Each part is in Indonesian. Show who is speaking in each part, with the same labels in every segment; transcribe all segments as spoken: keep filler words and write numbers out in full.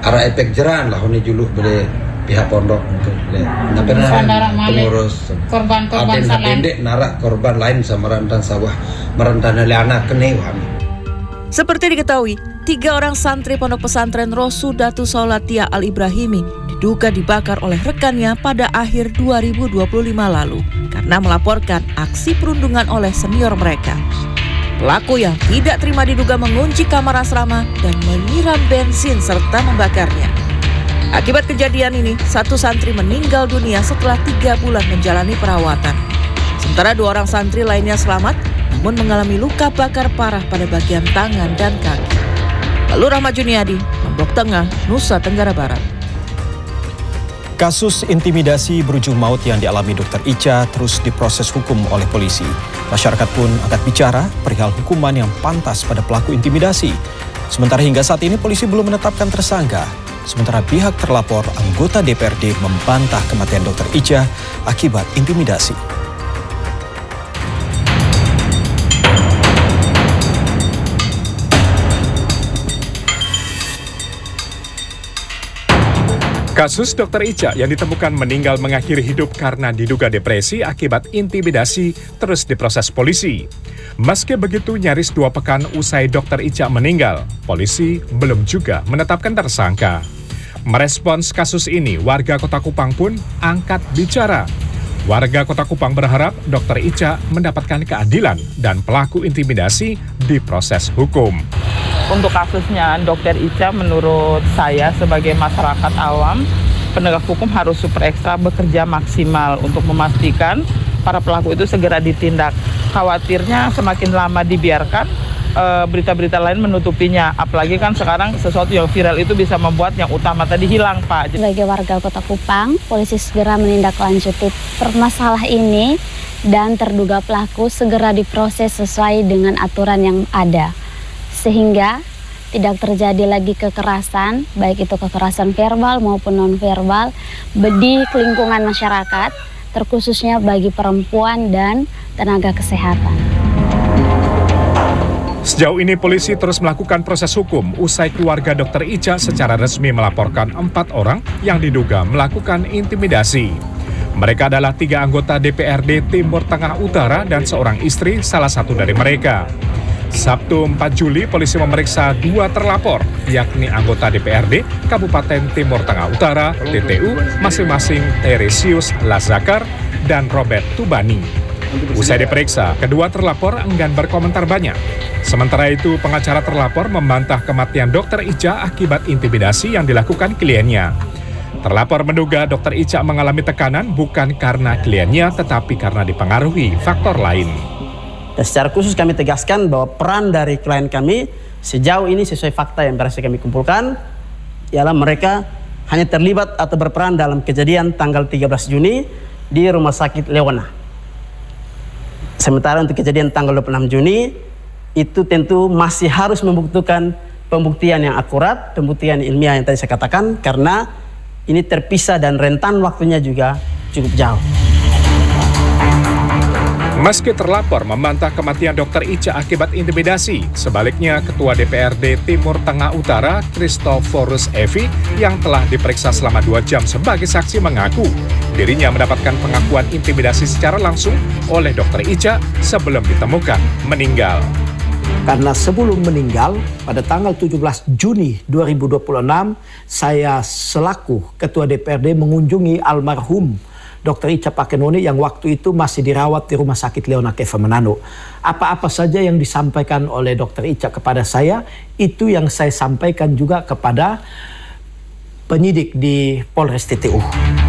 Speaker 1: arah efek jeran lah honi juluk beli pihak pondok untuk tapi pengurus
Speaker 2: korban-korban
Speaker 1: salah narak korban lain sama rentan sawah merentana anak kene wami.
Speaker 3: Seperti diketahui, tiga orang santri pondok pesantren Rosudatu Saulatia Al-Ibrahimi diduga dibakar oleh rekannya pada akhir dua ribu dua puluh lima lalu karena melaporkan aksi perundungan oleh senior mereka. Pelaku yang tidak terima diduga mengunci kamar asrama dan menyiram bensin serta membakarnya. Akibat kejadian ini, satu santri meninggal dunia setelah tiga bulan menjalani perawatan. Sementara dua orang santri lainnya selamat, namun mengalami luka bakar parah pada bagian tangan dan kaki. Lalu Rahmat Juniadi, Lombok Tengah, Nusa Tenggara Barat.
Speaker 4: Kasus intimidasi berujung maut yang dialami Dokter Ica terus diproses hukum oleh polisi. Masyarakat pun angkat bicara perihal hukuman yang pantas pada pelaku intimidasi. Sementara hingga saat ini polisi belum menetapkan tersangka. Sementara pihak terlapor anggota D P R D membantah kematian Dokter Ica akibat intimidasi.
Speaker 5: Kasus Dokter Ica yang ditemukan meninggal mengakhiri hidup karena diduga depresi akibat intimidasi terus diproses polisi. Meski begitu, nyaris dua pekan usai Dokter Ica meninggal, polisi belum juga menetapkan tersangka. Merespons kasus ini, warga Kota Kupang pun angkat bicara. Warga Kota Kupang berharap Dokter Ica mendapatkan keadilan dan pelaku intimidasi diproses hukum.
Speaker 6: Untuk kasusnya Dokter Ica, menurut saya sebagai masyarakat awam, penegak hukum harus super ekstra bekerja maksimal untuk memastikan para pelaku itu segera ditindak. Khawatirnya semakin lama dibiarkan, e, berita-berita lain menutupinya. Apalagi kan sekarang sesuatu yang viral itu bisa membuat yang utama tadi hilang, Pak.
Speaker 7: Sebagai warga Kota Kupang, polisi segera menindaklanjuti permasalahan ini dan terduga pelaku segera diproses sesuai dengan aturan yang ada. Sehingga tidak terjadi lagi kekerasan, baik itu kekerasan verbal maupun non-verbal, di lingkungan masyarakat, terkhususnya bagi perempuan dan tenaga kesehatan.
Speaker 5: Sejauh ini polisi terus melakukan proses hukum usai keluarga Dokter Ica secara resmi melaporkan empat orang yang diduga melakukan intimidasi. Mereka adalah tiga anggota D P R D Timur Tengah Utara dan seorang istri salah satu dari mereka. Sabtu empat Juli, polisi memeriksa dua terlapor, yakni anggota D P R D Kabupaten Timur Tengah Utara, T T U, masing-masing Teresius Lazakar dan Robert Tubani. Usai diperiksa, kedua terlapor enggan berkomentar banyak. Sementara itu, pengacara terlapor membantah kematian Dokter Ica akibat intimidasi yang dilakukan kliennya. Terlapor menduga Dokter Ica mengalami tekanan bukan karena kliennya, tetapi karena dipengaruhi faktor lain.
Speaker 8: Dan secara khusus kami tegaskan bahwa peran dari klien kami sejauh ini sesuai fakta yang berhasil kami kumpulkan ialah mereka hanya terlibat atau berperan dalam kejadian tanggal tiga belas Juni di Rumah Sakit Leona. Sementara untuk kejadian tanggal dua puluh enam Juni itu tentu masih harus membutuhkan pembuktian yang akurat, pembuktian ilmiah yang tadi saya katakan, karena ini terpisah dan rentan waktunya juga cukup jauh.
Speaker 5: Meski terlapor membantah kematian Dokter Ica akibat intimidasi, sebaliknya Ketua D P R D Timur Tengah Utara, Christophorus Evi, yang telah diperiksa selama dua jam sebagai saksi mengaku dirinya mendapatkan pengakuan intimidasi secara langsung oleh Dokter Ica sebelum ditemukan meninggal.
Speaker 9: Karena sebelum meninggal, pada tanggal tujuh belas Juni dua ribu dua puluh enam, saya selaku Ketua D P R D mengunjungi almarhum Dokter Ica Pakenoni yang waktu itu masih dirawat di Rumah Sakit Leona Keva Manado. Apa-apa saja yang disampaikan oleh Dokter Ica kepada saya, itu yang saya sampaikan juga kepada penyidik di Polres T T U.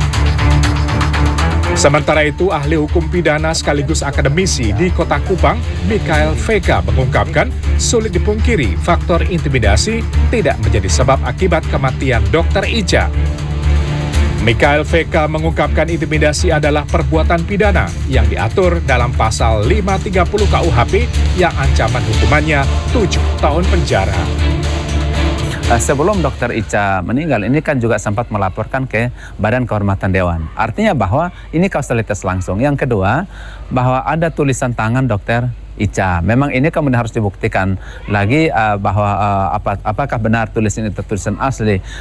Speaker 5: Sementara itu, ahli hukum pidana sekaligus akademisi di Kota Kupang, Mikael V K, mengungkapkan sulit dipungkiri faktor intimidasi tidak menjadi sebab akibat kematian Dokter Ica. Mikael V K mengungkapkan intimidasi adalah perbuatan pidana yang diatur dalam pasal lima ratus tiga puluh K U H P yang ancaman hukumannya tujuh tahun penjara.
Speaker 10: Sebelum Dokter Ica meninggal, ini kan juga sempat melaporkan ke Badan Kehormatan Dewan. Artinya bahwa ini kausalitas langsung. Yang kedua, bahwa ada tulisan tangan Dokter Ica. Memang ini kemudian harus dibuktikan lagi uh, bahwa uh, apa, apakah benar tulisan itu tulisan asli.